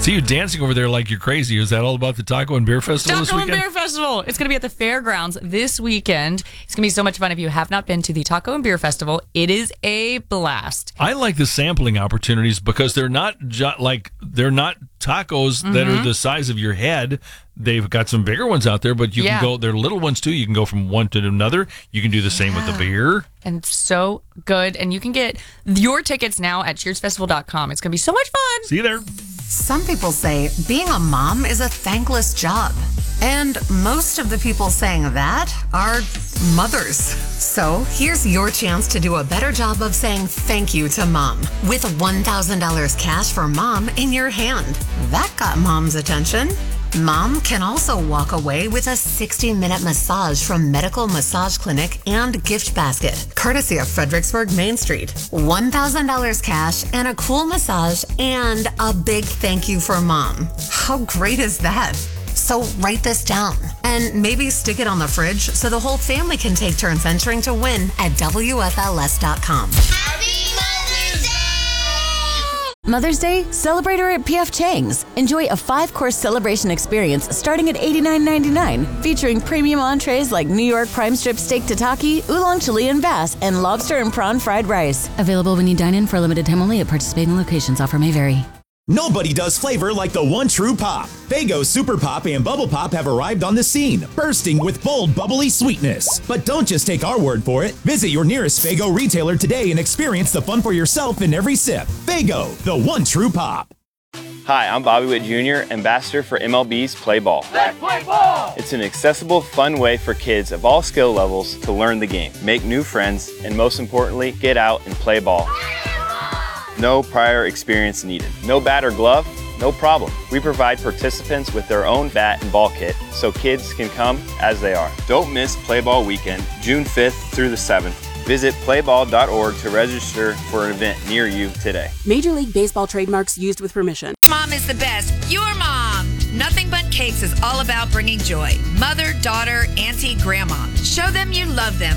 See you dancing over there like you're crazy. Is that all about the Taco and Beer Festival this Taco weekend? and Beer Festival. It's going to be at the fairgrounds this weekend. It's going to be so much fun. If you have not been to the Taco and Beer Festival, it is a blast. I like the sampling opportunities because they're not they're not tacos that are the size of your head. They've got some bigger ones out there, but you can go. They're little ones too. You can go from one to another. You can do the same with the beer. And it's so good. And you can get your tickets now at cheersfestival.com. It's going to be so much fun. See you there. Some people say being a mom is a thankless job. And most of the people saying that are mothers. So here's your chance to do a better job of saying thank you to mom with $1,000 cash for mom in your hand. That got mom's attention. Mom can also walk away with a 60-minute massage from Medical Massage Clinic and gift basket, courtesy of Fredericksburg Main Street. $1,000 cash and a cool massage and a big thank you for mom. How great is that? So write this down and maybe stick it on the fridge so the whole family can take turns entering to win at WFLS.com. Mother's Day, celebrate her at P.F. Chang's. Enjoy a 5-course celebration experience starting at $89.99, featuring premium entrees like New York prime strip steak tataki, oolong Chilean bass, and lobster and prawn fried rice. Available when you dine in for a limited time only at participating locations. Offer may vary. Nobody does flavor like the one true pop. Faygo Super Pop and Bubble Pop have arrived on the scene, bursting with bold, bubbly sweetness. But don't just take our word for it. Visit your nearest Faygo retailer today and experience the fun for yourself in every sip. Faygo, the one true pop. Hi, I'm Bobby Witt Jr., ambassador for MLB's Play Ball. Let's play ball! It's an accessible, fun way for kids of all skill levels to learn the game, make new friends, and most importantly, get out and play ball. No prior experience needed. No bat or glove? No problem. We provide participants with their own bat and ball kit so kids can come as they are. Don't miss Play Ball Weekend, June 5th through the 7th. Visit playball.org to register for an event near you today. Major League Baseball trademarks used with permission. Mom is the best. Your mom. Nothing But Cakes is all about bringing joy. Mother, daughter, auntie, grandma. Show them you love them